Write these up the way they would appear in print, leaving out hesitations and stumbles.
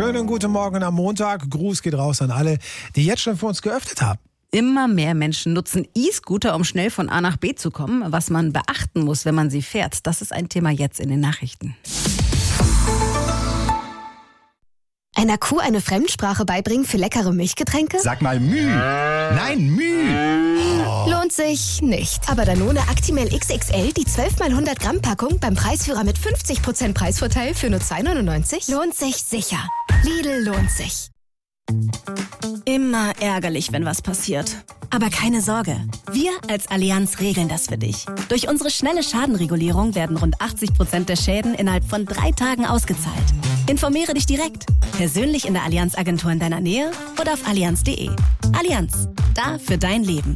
Schönen guten Morgen am Montag. Gruß geht raus an alle, die jetzt schon für uns geöffnet haben. Immer mehr Menschen nutzen E-Scooter, um schnell von A nach B zu kommen. Was man beachten muss, wenn man sie fährt, das ist ein Thema jetzt in den Nachrichten. Einer Kuh eine Fremdsprache beibringen für leckere Milchgetränke? Sag mal Müh. Nein, Müh. Lohnt sich nicht. Aber Danone Actimel XXL, die 12 x 100 Gramm Packung beim Preisführer mit 50% Preisvorteil für nur 2,99 €, lohnt sich sicher. Lidl lohnt sich. Immer ärgerlich, wenn was passiert. Aber keine Sorge, wir als Allianz regeln das für dich. Durch unsere schnelle Schadenregulierung werden rund 80% der Schäden innerhalb von 3 Tagen ausgezahlt. Informiere dich direkt, persönlich in der Allianz-Agentur in deiner Nähe oder auf allianz.de. Allianz, da für dein Leben.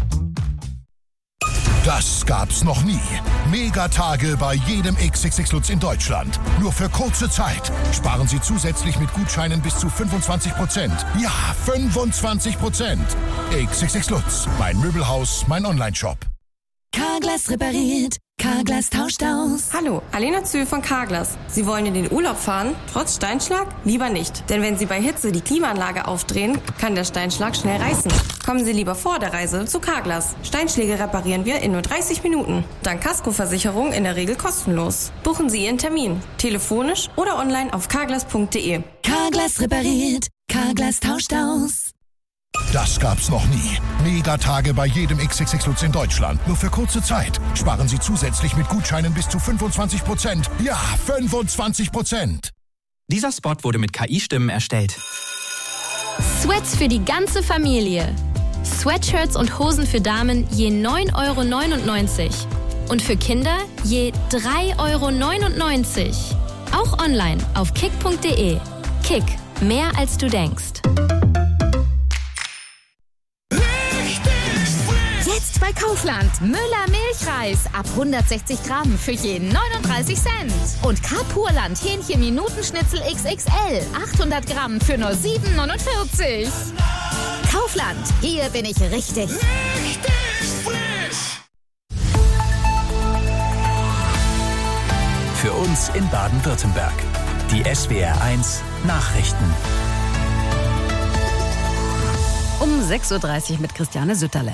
Das gab's noch nie. Megatage bei jedem XXX Lutz in Deutschland. Nur für kurze Zeit. Sparen Sie zusätzlich mit Gutscheinen bis zu 25%. Ja, 25%. XXX Lutz. Mein Möbelhaus, mein Onlineshop. Carglass repariert, Carglass tauscht aus. Hallo, Alena Zühl von Carglass. Sie wollen in den Urlaub fahren, trotz Steinschlag? Lieber nicht. Denn wenn Sie bei Hitze die Klimaanlage aufdrehen, kann der Steinschlag schnell reißen. Kommen Sie lieber vor der Reise zu Carglass. Steinschläge reparieren wir in nur 30 Minuten. Dank Kaskoversicherung in der Regel kostenlos. Buchen Sie Ihren Termin. Telefonisch oder online auf carglass.de. Carglass repariert, Carglass tauscht aus. Das gab's noch nie. Megatage bei jedem XXX Lutz in Deutschland. Nur für kurze Zeit. Sparen Sie zusätzlich mit Gutscheinen bis zu 25%. Ja, 25%. Dieser Spot wurde mit KI-Stimmen erstellt. Sweats für die ganze Familie. Sweatshirts und Hosen für Damen je 9,99 € und für Kinder je 3,99 €. Auch online auf kick.de. Kick, mehr als du denkst. Jetzt bei Kaufland. Müller Milchreis ab 160 Gramm für je 39 Cent. Und Carpurland Hähnchen-Minutenschnitzel XXL 800 Gramm für nur 7,49 €. Kaufland, hier bin ich richtig. Für uns in Baden-Württemberg. Die SWR1 Nachrichten. Um 6:30 Uhr mit Christiane Sütterle.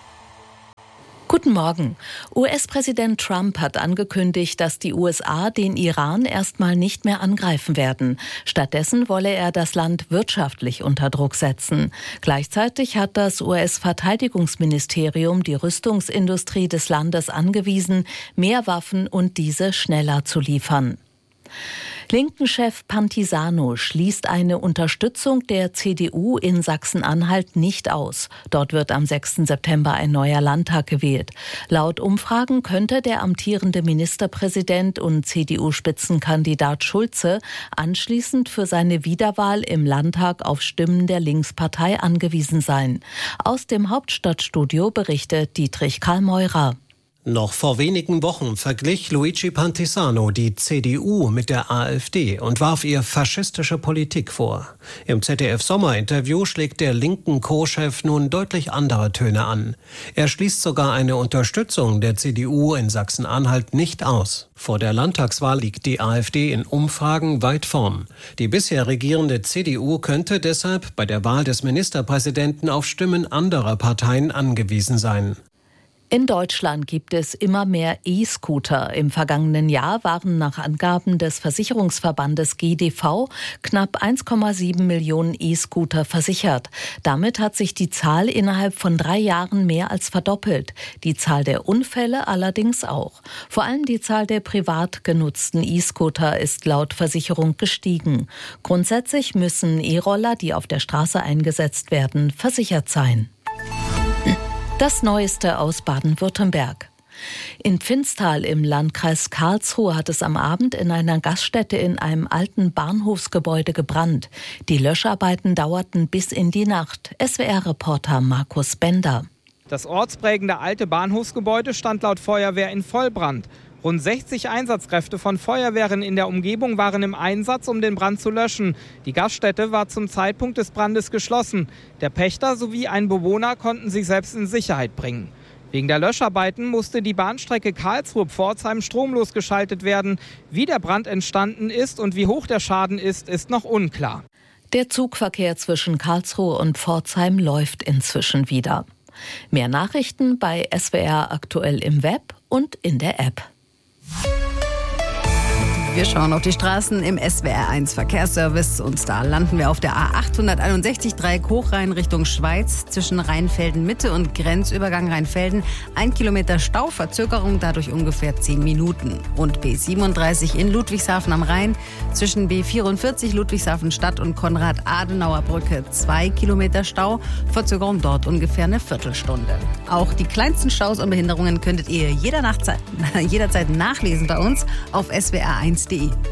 Guten Morgen. US-Präsident Trump hat angekündigt, dass die USA den Iran erstmal nicht mehr angreifen werden. Stattdessen wolle er das Land wirtschaftlich unter Druck setzen. Gleichzeitig hat das US-Verteidigungsministerium die Rüstungsindustrie des Landes angewiesen, mehr Waffen und diese schneller zu liefern. Linken-Chef Pantisano schließt eine Unterstützung der CDU in Sachsen-Anhalt nicht aus. Dort wird am 6. September ein neuer Landtag gewählt. Laut Umfragen könnte der amtierende Ministerpräsident und CDU-Spitzenkandidat Schulze anschließend für seine Wiederwahl im Landtag auf Stimmen der Linkspartei angewiesen sein. Aus dem Hauptstadtstudio berichtet Dietrich Karl Meurer. Noch vor wenigen Wochen verglich Luigi Pantisano die CDU mit der AfD und warf ihr faschistische Politik vor. Im ZDF-Sommerinterview schlägt der linken Co-Chef nun deutlich andere Töne an. Er schließt sogar eine Unterstützung der CDU in Sachsen-Anhalt nicht aus. Vor der Landtagswahl liegt die AfD in Umfragen weit vorn. Die bisher regierende CDU könnte deshalb bei der Wahl des Ministerpräsidenten auf Stimmen anderer Parteien angewiesen sein. In Deutschland gibt es immer mehr E-Scooter. Im vergangenen Jahr waren nach Angaben des Versicherungsverbandes GDV knapp 1,7 Millionen E-Scooter versichert. Damit hat sich die Zahl innerhalb von 3 Jahren mehr als verdoppelt. Die Zahl der Unfälle allerdings auch. Vor allem die Zahl der privat genutzten E-Scooter ist laut Versicherung gestiegen. Grundsätzlich müssen E-Roller, die auf der Straße eingesetzt werden, versichert sein. Das Neueste aus Baden-Württemberg. In Pfinztal im Landkreis Karlsruhe hat es am Abend in einer Gaststätte in einem alten Bahnhofsgebäude gebrannt. Die Löscharbeiten dauerten bis in die Nacht. SWR-Reporter Markus Bender. Das ortsprägende alte Bahnhofsgebäude stand laut Feuerwehr in Vollbrand. Rund 60 Einsatzkräfte von Feuerwehren in der Umgebung waren im Einsatz, um den Brand zu löschen. Die Gaststätte war zum Zeitpunkt des Brandes geschlossen. Der Pächter sowie ein Bewohner konnten sich selbst in Sicherheit bringen. Wegen der Löscharbeiten musste die Bahnstrecke Karlsruhe-Pforzheim stromlos geschaltet werden. Wie der Brand entstanden ist und wie hoch der Schaden ist noch unklar. Der Zugverkehr zwischen Karlsruhe und Pforzheim läuft inzwischen wieder. Mehr Nachrichten bei SWR aktuell im Web und in der App. Wir schauen auf die Straßen im SWR1 Verkehrsservice und da landen wir auf der A861 Dreieck Hochrhein Richtung Schweiz zwischen Rheinfelden Mitte und Grenzübergang Rheinfelden. 1 Kilometer Stauverzögerung, dadurch ungefähr 10 Minuten. Und B37 in Ludwigshafen am Rhein zwischen B44 Ludwigshafen Stadt und Konrad-Adenauer-Brücke 2 Kilometer Stau, Verzögerung dort ungefähr eine Viertelstunde. Auch die kleinsten Staus und Behinderungen könntet ihr jederzeit nachlesen bei uns auf SWR1.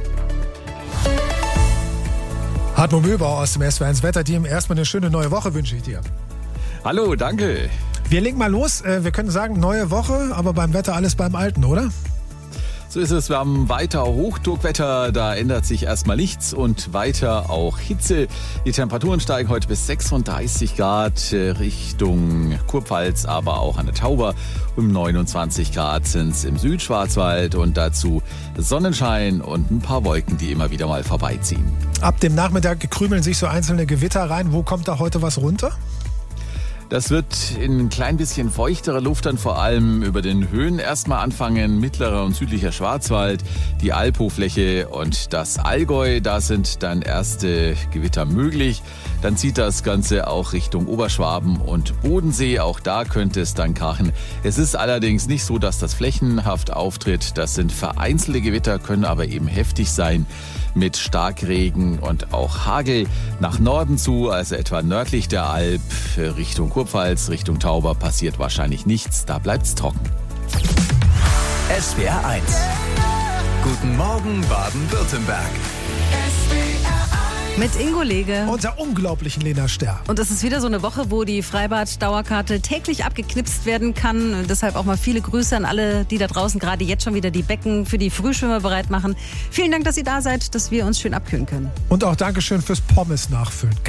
Hartmut Mühlbauer aus dem SWR1 Wetterteam. Erstmal eine schöne neue Woche wünsche ich dir. Hallo, danke. Wir legen mal los. Wir können sagen, neue Woche, aber beim Wetter alles beim Alten, oder? So ist es, wir haben weiter Hochdruckwetter, da ändert sich erstmal nichts und weiter auch Hitze. Die Temperaturen steigen heute bis 36 Grad Richtung Kurpfalz, aber auch an der Tauber. Um 29 Grad sind es im Südschwarzwald und dazu Sonnenschein und ein paar Wolken, die immer wieder mal vorbeiziehen. Ab dem Nachmittag krümeln sich so einzelne Gewitter rein. Wo kommt da heute was runter? Das wird in ein klein bisschen feuchtere Luft dann vor allem über den Höhen erstmal anfangen. Mittlerer und südlicher Schwarzwald, die Albhochfläche und das Allgäu. Da sind dann erste Gewitter möglich. Dann zieht das Ganze auch Richtung Oberschwaben und Bodensee. Auch da könnte es dann krachen. Es ist allerdings nicht so, dass das flächenhaft auftritt. Das sind vereinzelte Gewitter, können aber eben heftig sein mit Starkregen und auch Hagel. Nach Norden zu, also etwa nördlich der Alp, Richtung Kurpfalz, Richtung Tauber passiert wahrscheinlich nichts. Da bleibt's trocken. SWR1. Guten Morgen Baden-Württemberg. Mit Ingo Lege. Und der unglaublichen Lena Sterr. Und es ist wieder so eine Woche, wo die Freibad-Dauerkarte täglich abgeknipst werden kann. Und deshalb auch mal viele Grüße an alle, die da draußen gerade jetzt schon wieder die Becken für die Frühschwimmer bereit machen. Vielen Dank, dass ihr da seid, dass wir uns schön abkühlen können. Und auch Dankeschön fürs Pommes nachfüllen.